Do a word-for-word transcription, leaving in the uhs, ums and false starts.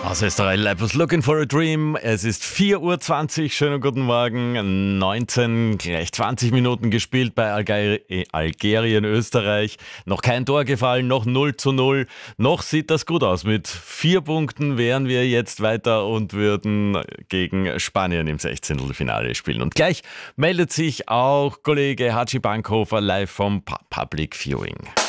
Aus Österreich, I was looking for a dream. Es ist vier Uhr zwanzig, schönen guten Morgen. neunzehn, gleich zwanzig Minuten gespielt bei Alger Algerien, Österreich. Noch kein Tor gefallen, noch null zu null. Noch sieht das gut aus. Mit vier Punkten wären wir jetzt weiter und würden gegen Spanien im Sechzehntelfinale spielen. Und gleich meldet sich auch Kollege Hatschi Bankhofer live vom Public Viewing.